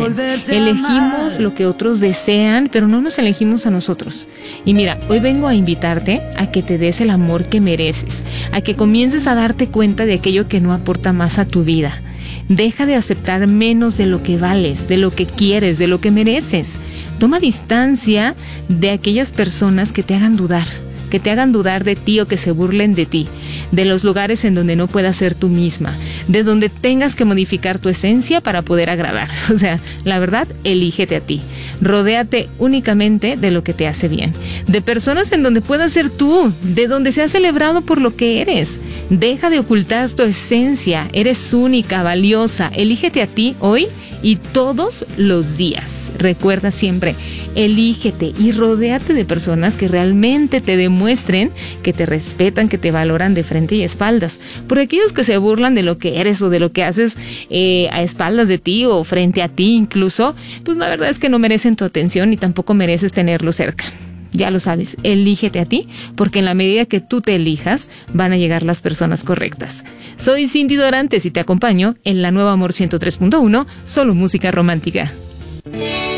dicen. Elegimos lo que otros desean, pero no nos elegimos a nosotros. Y mira, hoy vengo a invitarte a que te des el amor que mereces, a que comiences a darte cuenta de aquello que no aporta más a tu vida. Deja de aceptar menos de lo que vales, de lo que quieres, de lo que mereces. Toma distancia de aquellas personas que te hagan dudar de ti o que se burlen de ti, de los lugares en donde no puedas ser tú misma, de donde tengas que modificar tu esencia para poder agradar. O sea, la verdad, elígete a ti. Rodéate únicamente de lo que te hace bien, de personas en donde puedas ser tú, de donde seas celebrado por lo que eres. Deja de ocultar tu esencia, eres única, valiosa. Elígete a ti hoy y todos los días. Recuerda siempre, elígete y rodéate de personas que realmente te demuestren que te respetan, que te valoran de frente y espaldas. Por aquellos que se burlan de lo que eres o de lo que haces a espaldas de ti o frente a ti incluso, pues la verdad es que no merecen tu atención y tampoco mereces tenerlo cerca. Ya lo sabes, elígete a ti, porque en la medida que tú te elijas, van a llegar las personas correctas. Soy Cindy Dorantes y te acompaño en La Nueva Amor 103.1, solo música romántica.